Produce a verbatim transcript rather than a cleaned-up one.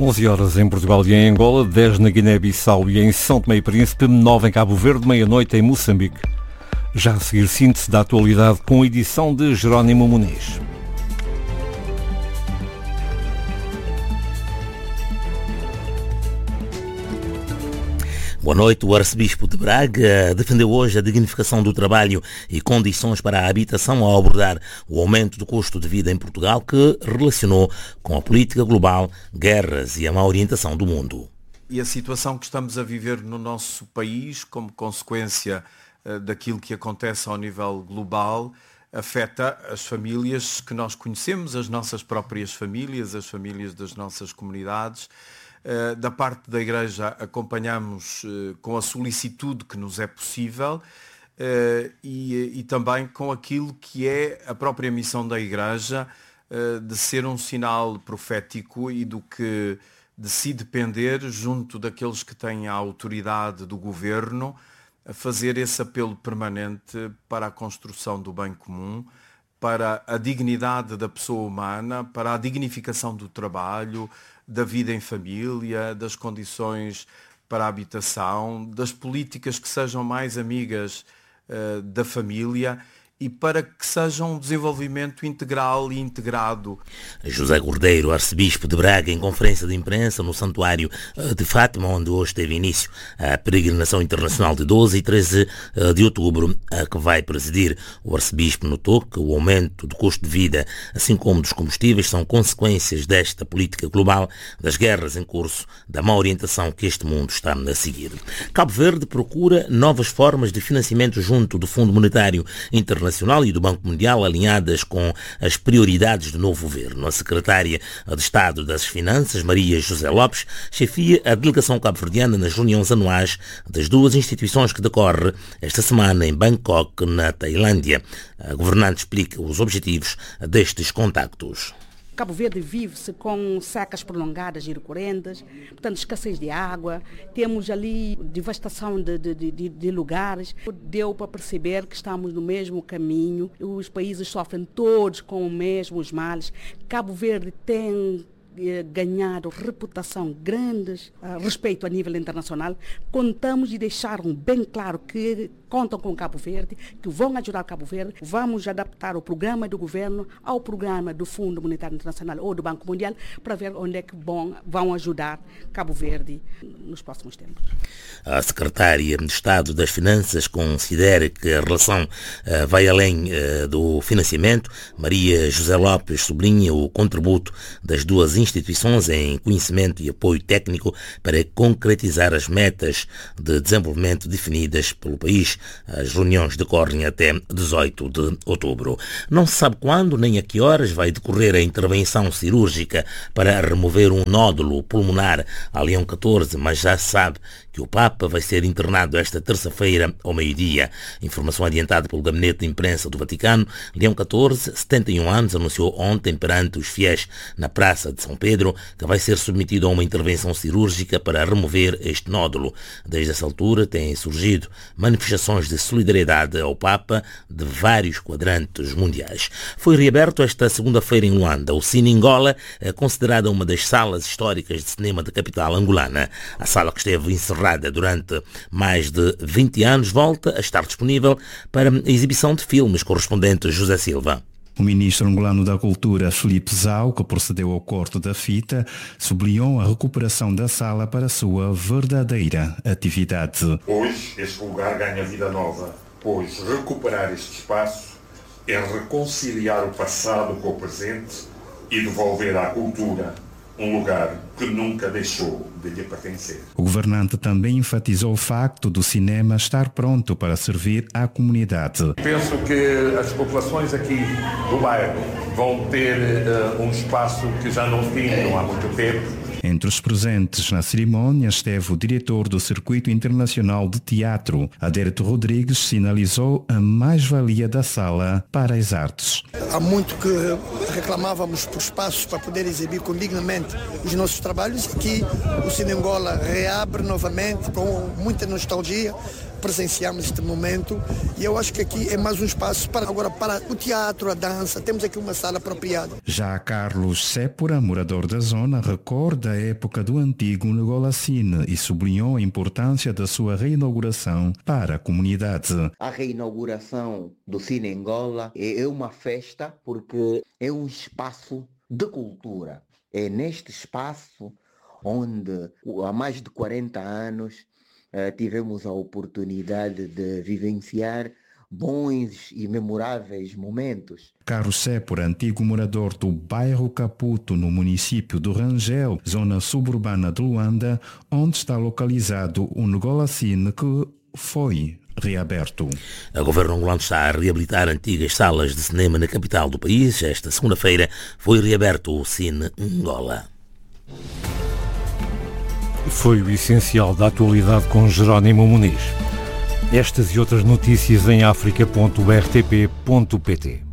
onze horas em Portugal e em Angola, dez na Guiné-Bissau e em São Tomé e Príncipe, nove em Cabo Verde, meia-noite em Moçambique. Já a seguir, síntese da atualidade com a edição de Jerónimo Muniz. Boa noite. O arcebispo de Braga defendeu hoje a dignificação do trabalho e condições para a habitação ao abordar o aumento do custo de vida em Portugal, que relacionou com a política global, guerras e a má orientação do mundo. E a situação que estamos a viver no nosso país, como consequência uh, daquilo que acontece ao nível global, afeta as famílias que nós conhecemos, as nossas próprias famílias, as famílias das nossas comunidades. Uh, da parte da Igreja acompanhamos uh, com a solicitude que nos é possível uh, e, e também com aquilo que é a própria missão da Igreja uh, de ser um sinal profético e do que de se depender junto daqueles que têm a autoridade do governo a fazer esse apelo permanente para a construção do bem comum, para a dignidade da pessoa humana, para a dignificação do trabalho, da vida em família, das condições para a habitação, das políticas que sejam mais amigas uh, da família e para que seja um desenvolvimento integral e integrado. José Cordeiro, arcebispo de Braga, em conferência de imprensa no Santuário de Fátima, onde hoje teve início a peregrinação internacional de doze e treze de outubro, a que vai presidir. O arcebispo notou que o aumento do custo de vida, assim como dos combustíveis, são consequências desta política global, das guerras em curso, da má orientação que este mundo está a seguir. Cabo Verde procura novas formas de financiamento junto do Fundo Monetário Internacional e do Banco Mundial, alinhadas com as prioridades do novo governo. A secretária de Estado das Finanças, Maria José Lopes, chefia a delegação cabo-verdiana nas reuniões anuais das duas instituições que decorre esta semana em Bangkok, na Tailândia. A governante explica os objetivos destes contactos. Cabo Verde vive-se com secas prolongadas e recorrentes, portanto, escassez de água, temos ali devastação de, de, de, de lugares. Deu para perceber que estamos no mesmo caminho, os países sofrem todos com os mesmos males. Cabo Verde tem ganhado reputação grande, respeito a nível internacional. Contamos de deixar bem claro que contam com Cabo Verde, que vão ajudar Cabo Verde. Vamos adaptar o programa do governo ao programa do Fundo Monetário Internacional ou do Banco Mundial para ver onde é que vão, vão ajudar Cabo Verde nos próximos tempos. A secretária de Estado das Finanças considera que a relação uh, vai além uh, do financiamento. Maria José Lopes sublinha o contributo das duas instituições em conhecimento e apoio técnico para concretizar as metas de desenvolvimento definidas pelo país. As reuniões decorrem até dezoito de outubro. Não se sabe quando nem a que horas vai decorrer a intervenção cirúrgica para remover um nódulo pulmonar a Leão catorze, mas já se sabe que o Papa vai ser internado esta terça-feira ao meio-dia. Informação adiantada pelo Gabinete de Imprensa do Vaticano. Leão catorze, setenta e um anos, anunciou ontem perante os fiéis na Praça de São Pedro que vai ser submetido a uma intervenção cirúrgica para remover este nódulo. Desde essa altura têm surgido manifestações de solidariedade ao Papa de vários quadrantes mundiais. Foi reaberto esta segunda-feira em Luanda o Cine Angola, considerada uma das salas históricas de cinema da capital angolana. A sala, que esteve encerrada durante mais de vinte anos, volta a estar disponível para a exibição de filmes. Correspondente José Silva. O ministro angolano da Cultura, Filipe Zau, que procedeu ao corte da fita, sublinhou a recuperação da sala para a sua verdadeira atividade. Hoje este lugar ganha vida nova, pois recuperar este espaço é reconciliar o passado com o presente e devolver à cultura um lugar que nunca deixou de lhe pertencer. O governante também enfatizou o facto do cinema estar pronto para servir à comunidade. Penso que as populações aqui do bairro vão ter uh, um espaço que já não tinham há muito tempo. Entre os presentes na cerimónia esteve o diretor do Circuito Internacional de Teatro. Adérito Rodrigues sinalizou a mais-valia da sala para as artes. Há muito que reclamávamos por espaços para poder exibir condignamente os nossos trabalhos. Aqui o Cine Angola reabre novamente com muita nostalgia, presenciamos este momento e eu acho que aqui é mais um espaço para agora para o teatro, a dança. Temos aqui uma sala apropriada. Já Carlos Sépora, morador da zona, recorda a época do antigo Ngola Cine e sublinhou a importância da sua reinauguração para a comunidade. A reinauguração do Cine Angola é uma festa porque é um espaço de cultura. É neste espaço onde há mais de quarenta anos uh, tivemos a oportunidade de vivenciar bons e memoráveis momentos. Carlos Sépora, antigo morador do bairro Caputo, no município do Rangel, zona suburbana de Luanda, onde está localizado o Ngola Cine que foi reaberto. O governo angolano está a reabilitar antigas salas de cinema na capital do país. Esta segunda-feira foi reaberto o Cine Angola. Foi o essencial da atualidade com Jerónimo Muniz. Estas e outras notícias em africa ponto r t p ponto p t.